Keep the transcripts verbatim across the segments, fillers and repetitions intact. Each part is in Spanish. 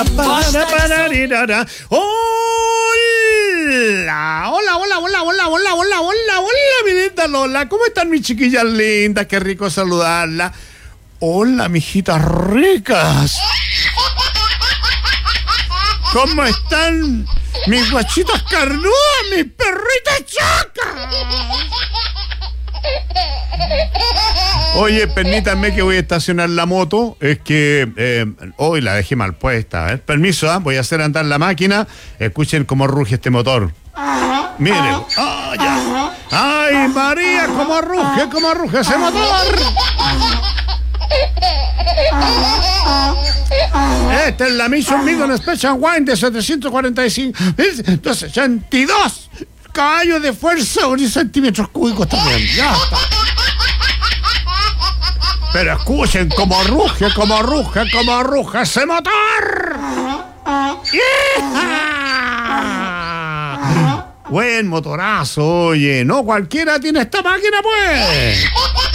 para, para, para. Hola, hola, hola, hola, hola, hola, hola, hola, hola, mi linda Lola. ¿Cómo están mis chiquillas lindas? Qué rico saludarla. Hola, mijitas ricas. ¿Cómo están mis guachitas carnudas, mis perritas chacas? Oye, permítanme que voy a estacionar la moto. Es que eh, hoy la dejé mal puesta. ¿eh? Permiso, ¿eh? Voy a hacer andar la máquina. Escuchen cómo ruge este motor. Miren. Oh, ya. ¡Ay, María! ¿Cómo ruge? ¿Cómo ruge ese motor? Esta es la Mission Midland Special Wine de setecientos cuarenta y cinco, sesenta y dos caballos de fuerza o diez centímetros cúbicos también. Ya está. Pero escuchen cómo ruge, cómo ruge, cómo ruge ese motor. ¡Yeah! Buen motorazo, oye. No cualquiera tiene esta máquina, pues.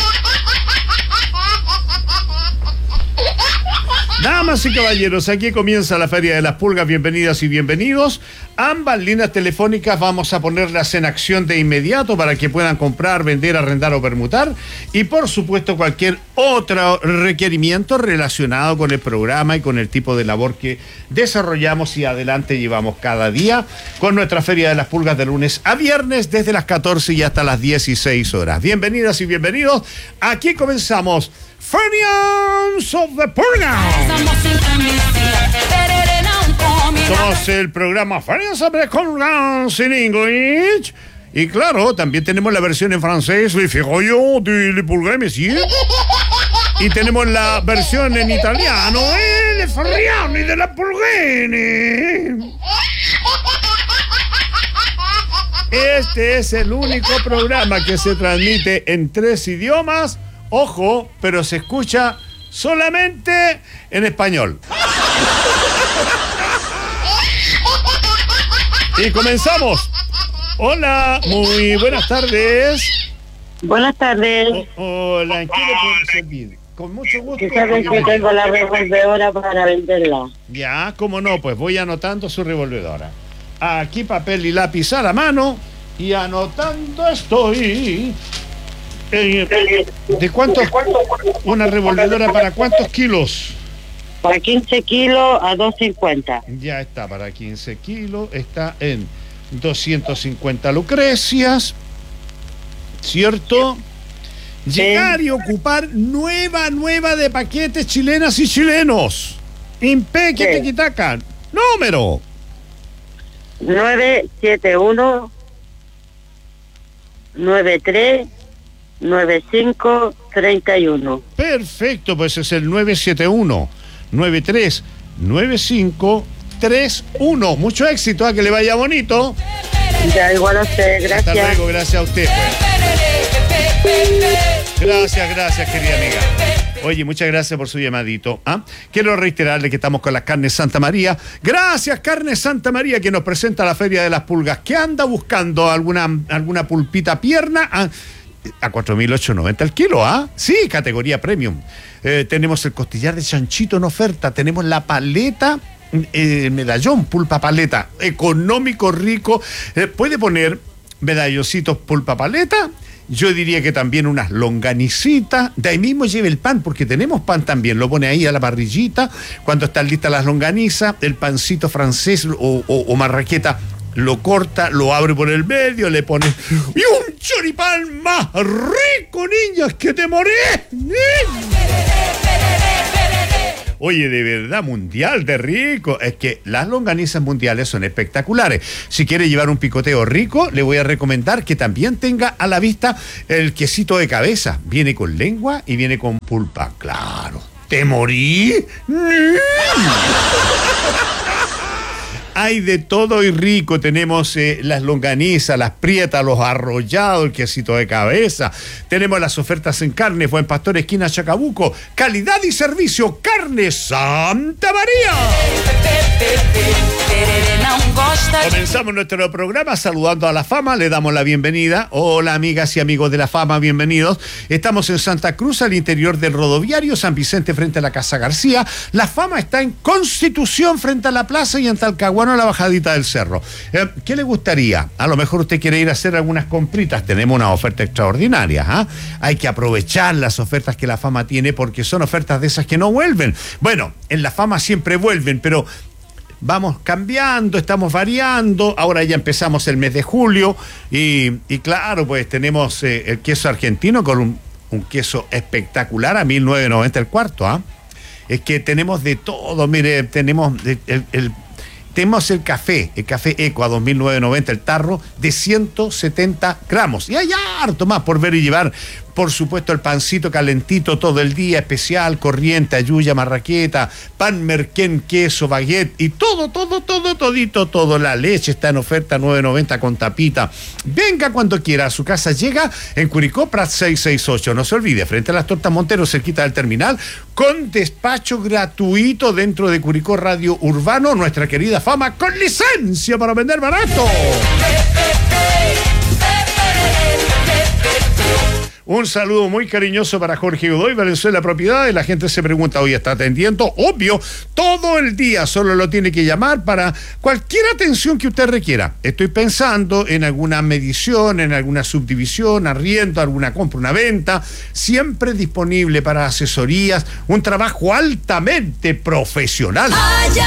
Damas y caballeros, aquí comienza la Feria de las Pulgas. Bienvenidas y bienvenidos. Ambas líneas telefónicas vamos a ponerlas en acción de inmediato para que puedan comprar, vender, arrendar o permutar. Y por supuesto cualquier otro requerimiento relacionado con el programa y con el tipo de labor que desarrollamos y adelante llevamos cada día con nuestra Feria de las Pulgas de lunes a viernes desde las catorce y hasta las dieciséis horas. Bienvenidas y bienvenidos. Aquí comenzamos Ferians of the Pulgas. Somos el programa Ferians of the Pulgas en English. Y claro, también tenemos la versión en francés, Le Ferraillon de Le Pulgas, monsieur. Y tenemos la versión en italiano, eh, Le Ferriani de la Pulgani. Este es el único programa que se transmite en tres idiomas. Ojo, pero se escucha solamente en español. Y comenzamos. Hola, muy buenas tardes. Buenas tardes. Oh, hola, ¿en qué le puedo servir? Con mucho gusto. Que saben que tengo la revolvedora para venderla. Ya, cómo no, pues voy anotando su revolvedora. Aquí papel y lápiz a la mano y anotando estoy. Eh, ¿De cuánto? ¿Una revolvedora para cuántos kilos? Para quince kilos a doscientos cincuenta. Ya está, para quince kilos, está en doscientos cincuenta lucrecias, ¿cierto? Sí. Llegar y ocupar nueva, nueva de paquetes chilenas y chilenos. Impeque, Sí. tequitaca. Número. nueve siete uno nueve tres nueve cinco tres uno. Perfecto, pues es el nueve siete uno nueve tres nueve cinco tres uno. Mucho éxito, a que le vaya bonito. Ya, igual a usted, gracias. Hasta luego, gracias a usted, pues. Gracias, gracias, querida amiga. Oye, muchas gracias por su llamadito. ¿ah? Quiero reiterarle que estamos con las carnes Santa María. Gracias, Carnes Santa María, que nos presenta la Feria de las Pulgas. ¿Qué anda buscando? ¿Alguna, alguna pulpita pierna? Ah, a cuatro mil ochocientos noventa el kilo, ¿ah? Sí, categoría premium. Eh, tenemos el costillar de chanchito en oferta. Tenemos la paleta, eh, medallón, pulpa paleta. Económico, rico. Eh, puede poner medalloncitos pulpa paleta. Yo diría que también unas longanicitas. De ahí mismo lleve el pan, porque tenemos pan también. Lo pone ahí a la parrillita. Cuando están listas las longanizas, el pancito francés o, o, o marraqueta, lo corta, lo abre por el medio, le pone y un choripán más rico, niñas, que te morís. Oye, de verdad, mundial de rico. Es que las longanizas mundiales son espectaculares. Si quiere llevar un picoteo rico, le voy a recomendar que también tenga a la vista el quesito de cabeza. Viene con lengua y viene con pulpa. Claro. ¿Te morí? Hay de todo y rico. Tenemos eh, las longanizas, las prietas, los arrollados, el quesito de cabeza. Tenemos las ofertas en carne, Buen Pastor, esquina Chacabuco. Calidad y servicio, Carne Santa María. Comenzamos nuestro programa saludando a La Fama, le damos la bienvenida. Hola amigas y amigos de La Fama, bienvenidos. Estamos en Santa Cruz, al interior del rodoviario San Vicente frente a la Casa García. La Fama está en Constitución frente a la plaza y en Talcahuano a la bajadita del cerro. Eh, ¿Qué le gustaría? A lo mejor usted quiere ir a hacer algunas compritas, tenemos una oferta extraordinaria. ¿eh? Hay que aprovechar las ofertas que La Fama tiene porque son ofertas de esas que no vuelven. Bueno, en La Fama siempre vuelven, pero vamos cambiando, estamos variando. Ahora ya empezamos el mes de julio y, y claro, pues tenemos eh, el queso argentino con un, un queso espectacular a mil novecientos noventa el cuarto. ¿ah? ¿eh? Es que tenemos de todo, mire, tenemos el, el, el, tenemos el café, el café Eco a dos mil novecientos noventa el tarro de ciento setenta gramos. Y hay harto más por ver y llevar. Por supuesto, el pancito calentito todo el día, especial, corriente, ayuya, marraqueta, pan merquén, queso, baguette y todo, todo, todo, todito, todo. La leche está en oferta nueve noventa con tapita. Venga cuando quiera, a su casa llega en Curicó, Prat seiscientos sesenta y ocho. No se olvide, frente a las Tortas Montero, cerquita del terminal, con despacho gratuito dentro de Curicó Radio Urbano, nuestra querida Fama, con licencia para vender barato. Un saludo muy cariñoso para Jorge Godoy, Valenzuela Propiedades. La gente se pregunta, hoy está atendiendo, obvio, todo el día, solo lo tiene que llamar para cualquier atención que usted requiera. Estoy pensando en alguna medición, en alguna subdivisión, arriendo, alguna compra, una venta, siempre disponible para asesorías, un trabajo altamente profesional. Allá